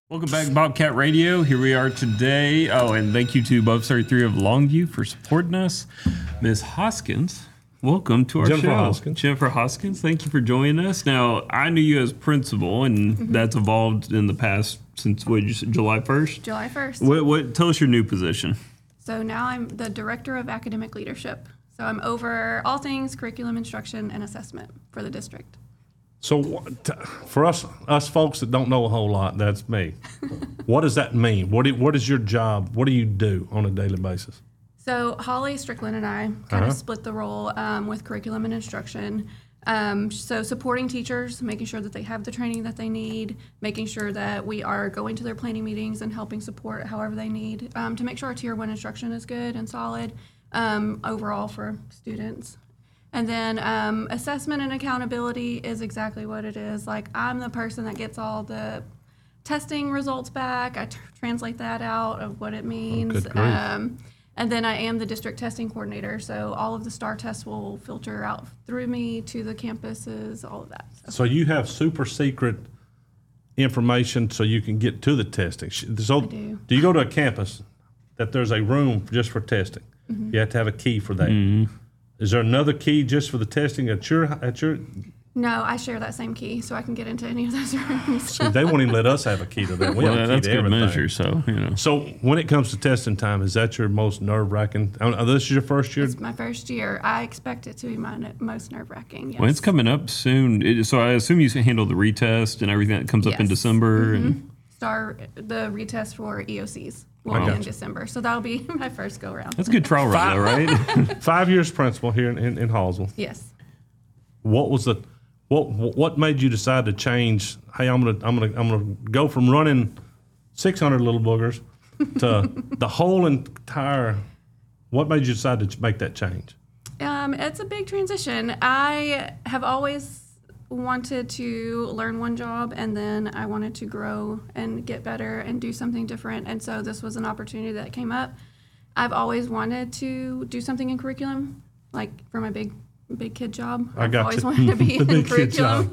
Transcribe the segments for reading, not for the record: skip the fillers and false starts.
Welcome back, Bobcat Radio. Here we are today. Oh, and thank you to Above 33 of Longview for supporting us. Ms. Hoskins, welcome to our show. Jennifer Hoskins, thank you for joining us. Now, I knew you as principal, and that's evolved in the past since, what did you say, July 1st? July 1st. What? Tell us your new position. So now I'm the Director of Academic Leadership. So I'm over all things curriculum instruction and assessment for the district. So for us folks that don't know a whole lot, that's me. What does that mean? What is your job? What do you do on a daily basis? So Holly Strickland and I kind of split the role with curriculum and instruction. So supporting teachers, making sure that they have the training that they need, making sure that we are going to their planning meetings and helping support however they need to make sure our Tier 1 instruction is good and solid overall for students. And then assessment and accountability is exactly what it is. Like, I'm the person that gets all the testing results back. I translate that out of what it means. Good grief. And then I am the district testing coordinator. So all of the STAR tests will filter out through me to the campuses, all of that. So you have super secret information so you can get to the testing. So I do. You go to a campus that there's a room just for testing? You have to have a key for that. Is there another key just for the testing at your? No, I share that same key, so I can get into any of those rooms. See, they won't even let us have a key to that. We have a key That's to good everything. measure, so, you know. So when it comes to testing time, is that your most nerve-wracking? This is your first year? It's my first year. I expect it to be my most nerve-wracking, yes. Well, it's coming up soon. So I assume you handle the retest and everything that comes up in Yes. December. The retest for EOCs will be in December. So that'll be my first go-around. That's a good trial run, though, right? 5 years principal here in Hallsville. Yes. What made you decide to change? Hey, I'm gonna go from running 600 little boogers to the whole entire. What made you decide to make that change? It's a big transition. I have always wanted to learn one job, and then I wanted to grow and get better and do something different. And so this was an opportunity that came up. I've always wanted to do something in curriculum, like for my big kid job. I've always wanted to be in curriculum.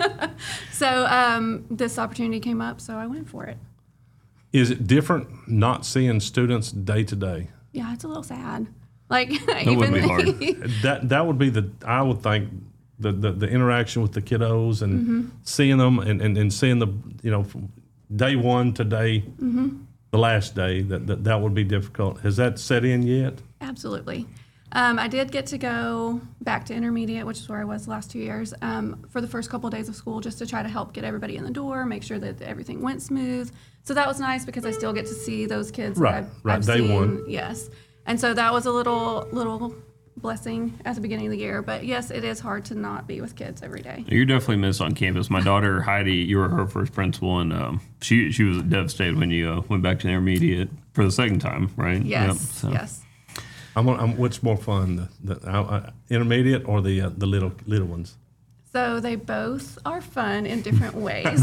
So this opportunity came up, so I went for it. Is it different not seeing students day to day? Yeah, it's a little sad. Like That would be hard. That would be I would think the interaction with the kiddos and seeing them and seeing the from day one to day the last day that would be difficult. Has that set in yet? Absolutely. I did get to go back to intermediate, which is where I was the last 2 years, for the first couple of days of school, just to try to help get everybody in the door, make sure that everything went smooth. So that was nice because I still get to see those kids Right, I've day seen. one. Yes. And so that was a little blessing at the beginning of the year. But yes, it is hard to not be with kids every day. You're definitely missed on campus. My daughter Heidi, you were her first principal, and she was devastated when you went back to intermediate for the second time, right? Yes. Yes. What's more fun, the intermediate or the little ones? So they both are fun in different ways.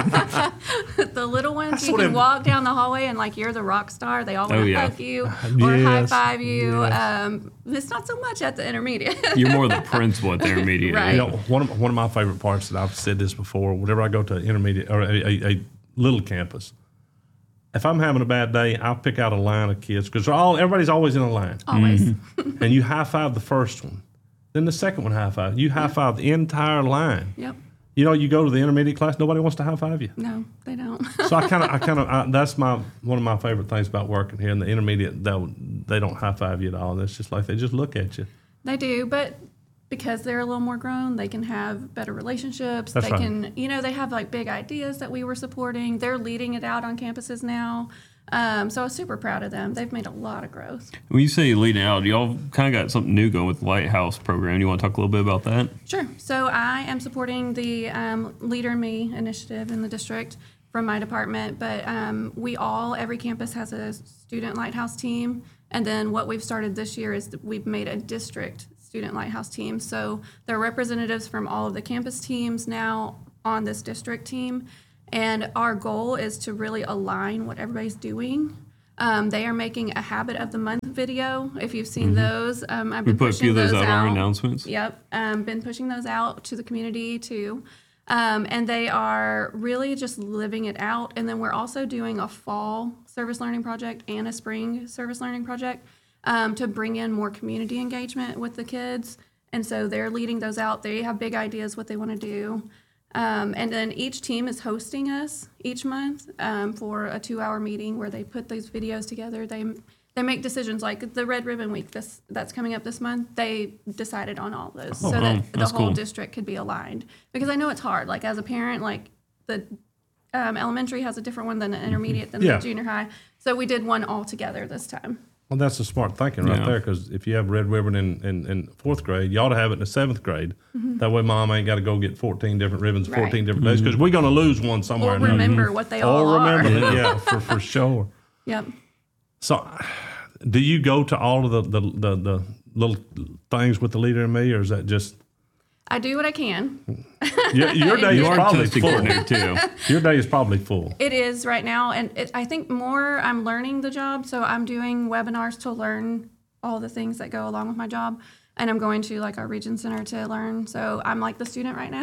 The little ones, you can walk down the hallway and like you're the rock star. They all want to hug you or high five you. Yes. It's not so much at the intermediate. You're more the principal at the intermediate. Right. One of my favorite parts that I've said this before. Whenever I go to intermediate or a little campus, if I'm having a bad day, I'll pick out a line of kids because everybody's always in a line. Always. And you high five the first one. Then the second one high five. You high five the entire line. Yep. You go to the intermediate class, nobody wants to high five you. No, they don't. So I kind of that's one of my favorite things about working here in the intermediate. They don't high five you at all. It's just like they just look at you. They do, but because they're a little more grown, they can have better relationships. That's right. Can, they have like big ideas that we were supporting. They're leading it out on campuses now. So I was super proud of them. They've made a lot of growth. When you say leading out, y'all kind of got something new going with the Lighthouse program. You want to talk a little bit about that? Sure. So I am supporting the Leader in Me initiative in the district from my department. But every campus has a student Lighthouse team. And then what we've started this year is that we've made a district student Lighthouse team. So there are representatives from all of the campus teams now on this district team. And our goal is to really align what everybody's doing. They are making a Habit of the Month video. If you've seen those, I've been We put a few pushing of those out on our out. announcements. Yep, been pushing those out to the community too. And they are really just living it out. And then we're also doing a fall service learning project and a spring service learning project to bring in more community engagement with the kids. And so they're leading those out. They have big ideas what they want to do. And then each team is hosting us each month for a 2-hour meeting where they put these videos together. They make decisions like the Red Ribbon Week that's coming up this month. They decided on all those so that the whole district could be aligned. Because I know it's hard. Like as a parent, like the elementary has a different one than the intermediate than the junior high. So we did one all together this time. Well, that's the smart thinking right there, because if you have Red Ribbon in 4th grade, you ought to have it in the 7th grade. That way mom ain't got to go get 14 different ribbons 14 different days, because we're going to lose one somewhere. Or remember what they all are. Yeah, for sure. Yep. So do you go to all of the little things with the Leader in Me, or is that just... I do what I can. Your day is probably full. Too. Your day is probably full. It is right now, and I think more I'm learning the job, so I'm doing webinars to learn all the things that go along with my job, and I'm going to like our region center to learn. So I'm like the student right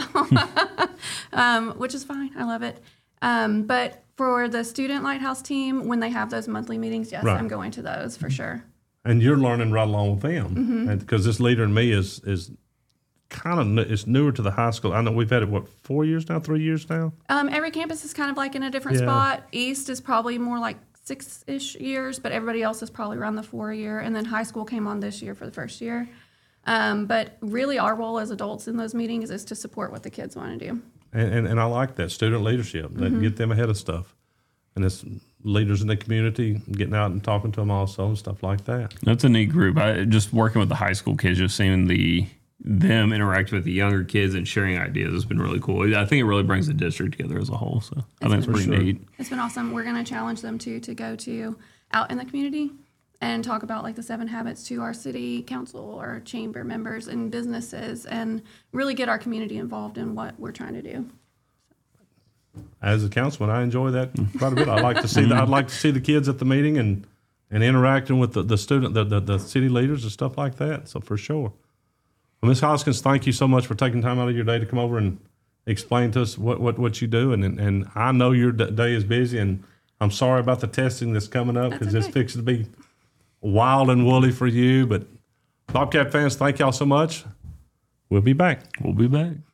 now, which is fine. I love it. But for the student lighthouse team, when they have those monthly meetings, yes, I'm going to those for sure. And you're learning right along with them, because this Leader in Me is kind of, it's newer to the high school. I know we've had it, 4 years now, 3 years now? Every campus is kind of like in a different spot. East is probably more like 6-ish years, but everybody else is probably around the 4 year. And then high school came on this year for the first year. But really our role as adults in those meetings is to support what the kids want to do. And I like that, student leadership, that get them ahead of stuff. And it's leaders in the community, getting out and talking to them also and stuff like that. That's a neat group. Just working with the high school kids, just seeing them interact with the younger kids and sharing ideas has been really cool. I think it really brings the district together as a whole. So I think it's pretty neat. It's been awesome. We're going to challenge them to go to out in the community and talk about like the 7 habits to our city council or chamber members and businesses, and really get our community involved in what we're trying to do. As a councilman, I enjoy that quite a bit. I like to see I'd like to see the kids at the meeting and interacting with the student, the city leaders and stuff like that. So for sure. Well, Ms. Hoskins, thank you so much for taking time out of your day to come over and explain to us what you do. And I know your day is busy, and I'm sorry about the testing that's coming up, because it's fixing to be wild and woolly for you. But Bobcat fans, thank y'all so much. We'll be back. We'll be back.